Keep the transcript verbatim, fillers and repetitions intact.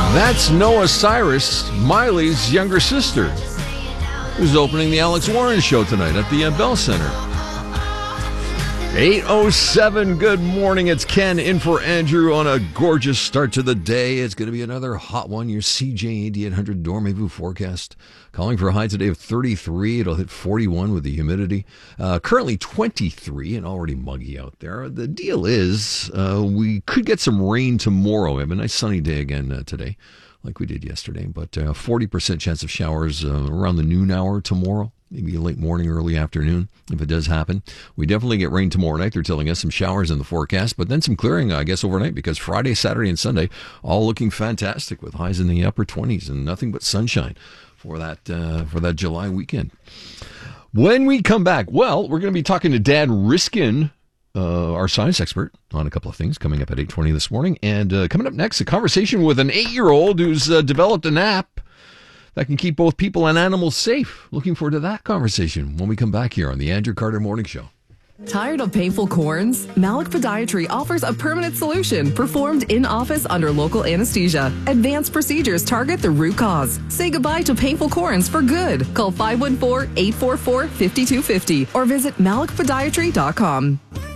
That's Noah Cyrus, Miley's younger sister, who's opening the Alex Warren Show tonight at the uh, Bell Center. eight oh seven, good morning. It's Ken in for Andrew on a gorgeous start to the day. It's going to be another hot one. Your C J eighty-eight hundred Dormez-vous forecast. Calling for a high today of thirty-three. It'll hit forty-one with the humidity. Uh, currently twenty-three and already muggy out there. The deal is uh, we could get some rain tomorrow. We have a nice sunny day again uh, today, like we did yesterday. But uh, forty percent chance of showers uh, around the noon hour tomorrow. Maybe late morning, early afternoon, if it does happen. We definitely get rain tomorrow night. They're telling us some showers in the forecast, but then some clearing, I guess, overnight, because Friday, Saturday, and Sunday all looking fantastic with highs in the upper twenties and nothing but sunshine for that uh, for that July weekend. When we come back, well, we're going to be talking to Dan Riskin, uh, our science expert, on a couple of things coming up at eight twenty this morning. And uh, coming up next, a conversation with an eight-year-old who's uh, developed an app that can keep both people and animals safe. Looking forward to that conversation when we come back here on the Andrew Carter Morning Show. Tired of painful corns? Malik Podiatry offers a permanent solution performed in-office under local anesthesia. Advanced procedures target the root cause. Say goodbye to painful corns for good. Call five one four, eight four four, five two five zero or visit malik podiatry dot com.